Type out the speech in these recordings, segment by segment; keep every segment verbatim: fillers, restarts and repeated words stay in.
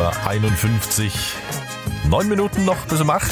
Uhr einundfünfzig. Neun Minuten noch bis um acht.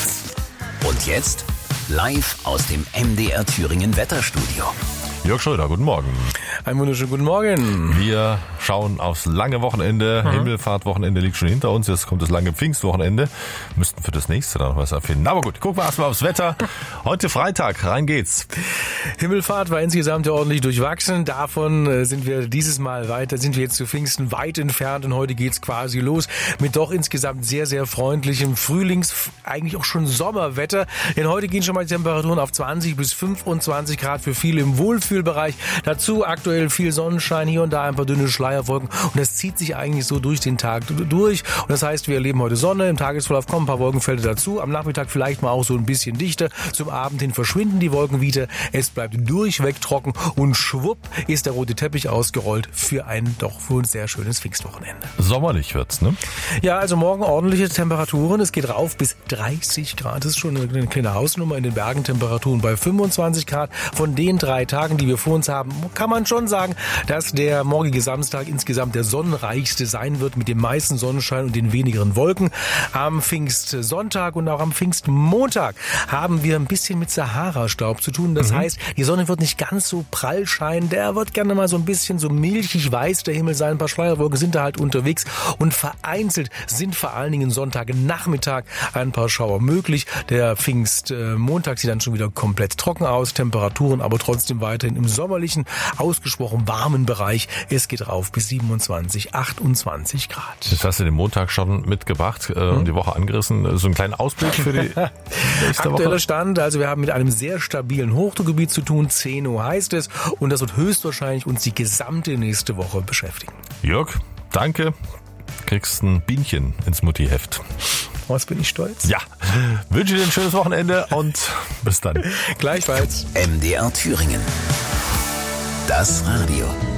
Und jetzt live aus dem M D R Thüringen Wetterstudio. Jörg Schröder, guten Morgen. Einen wunderschönen guten Morgen. Wir schauen aufs lange Wochenende. Mhm. Himmelfahrtwochenende liegt schon hinter uns. Jetzt kommt das lange Pfingstwochenende. Müssten für das nächste dann noch was erfinden. Aber gut, gucken wir erstmal aufs Wetter. Heute Freitag, rein geht's. Himmelfahrt war insgesamt ja ordentlich durchwachsen. Davon sind wir dieses Mal weiter, sind wir jetzt zu Pfingsten weit entfernt. Und heute geht's quasi los mit doch insgesamt sehr, sehr freundlichem Frühlings-, eigentlich auch schon Sommerwetter. Denn heute gehen schon mal die Temperaturen auf zwanzig bis fünfundzwanzig Grad für viele im Wohlfühlbereich. Dazu aktuell viel Sonnenschein, hier und da ein paar dünne Schleierwolken. Und das zieht sich eigentlich so durch den Tag durch. Und das heißt, wir erleben heute Sonne. Im Tagesverlauf kommen ein paar Wolkenfelder dazu. Am Nachmittag vielleicht mal auch so ein bisschen dichter. Zum Abend hin verschwinden die Wolken wieder. Es bleibt durchweg trocken. Und schwupp ist der rote Teppich ausgerollt für ein doch für uns sehr schönes Pfingstwochenende. Sommerlich wird's, ne? Ja, also morgen ordentliche Temperaturen. Es geht rauf bis dreißig Grad. Das ist schon eine kleine Hausnummer. In den Bergen Temperaturen bei fünfundzwanzig Grad. Von den drei Tagen, die wir vor uns haben, kann man schon sagen, dass der morgige Samstag insgesamt der sonnenreichste sein wird mit dem meisten Sonnenschein und den wenigeren Wolken. Am Pfingstsonntag und auch am Pfingstmontag haben wir ein bisschen mit Sahara-Staub zu tun. Das mhm. heißt, die Sonne wird nicht ganz so prall scheinen. Der wird gerne mal so ein bisschen so milchig weiß der Himmel sein. Ein paar Schleierwolken sind da halt unterwegs und vereinzelt sind vor allen Dingen Sonntagnachmittag ein paar Schauer möglich. Der Pfingstmontag sieht dann schon wieder komplett trocken aus. Temperaturen aber trotzdem weiterhin im sommerlichen, ausgesprochen warmen Bereich. Es geht rauf bis siebenundzwanzig, achtundzwanzig Grad. Jetzt hast du den Montag schon mitgebracht äh, und die Woche angerissen. So einen kleinen Ausblick für die nächste Woche. Aktueller Stand, also wir haben mit einem sehr stabilen Hochdruckgebiet zu tun. Zeno heißt es. Und das wird höchstwahrscheinlich uns die gesamte nächste Woche beschäftigen. Jörg, danke. Kriegst ein Bienchen ins Muttiheft. Was bin ich stolz? Ja, wünsche dir ein schönes Wochenende und bis dann. Gleichfalls. M D R Thüringen. Das Radio.